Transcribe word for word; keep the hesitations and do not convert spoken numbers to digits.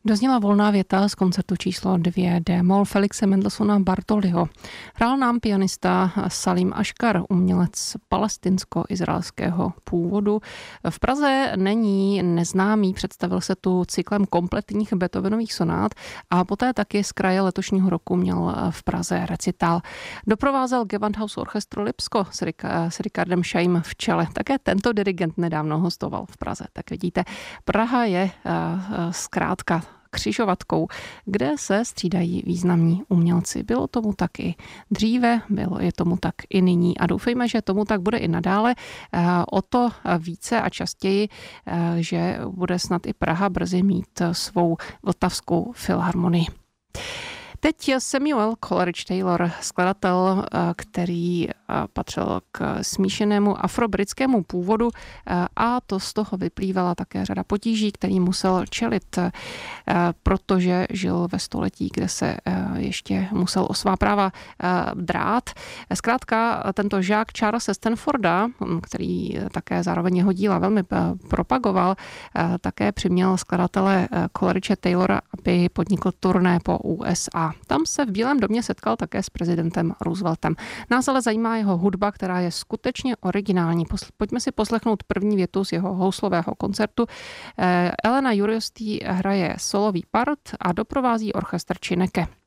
Dozněla volná věta z koncertu číslo dvě D-moll Felixe Mendelssohna Bartholdyho. Hrál nám pianista Salim Aškar, umělec palestinsko-izraelského původu. V Praze není neznámý, představil se tu cyklem kompletních Beethovenových sonát a poté taky z kraje letošního roku měl v Praze recital. Doprovázel Gewandhaus Orchestru Lipsko s, Rik- s Ricardem Šajm v čele. Také tento dirigent nedávno hostoval v Praze. Tak vidíte, Praha je uh, zkrátka křižovatkou, kde se střídají významní umělci. Bylo tomu tak i dříve, bylo je tomu tak i nyní a doufejme, že tomu tak bude i nadále. O to více a častěji, že bude snad i Praha brzy mít svou vltavskou filharmonii. Teď Samuel Coleridge Taylor, skladatel, který patřil k smíšenému afrobritskému původu a to z toho vyplývala také řada potíží, který musel čelit, protože žil ve století, kde se ještě musel o svá práva drát. Zkrátka tento žák Charlesa Stanforda, který také zároveň jeho díla velmi propagoval, také přiměl skladatele Coleridge Taylora, aby podnikl turné po U S A. Tam se v Bílém domě setkal také s prezidentem Rooseveltem. Nás ale zajímá jeho hudba, která je skutečně originální. Pojďme si poslechnout první větu z jeho houslového koncertu. Elena Juliostý hraje solový part a doprovází orchestr Čineke.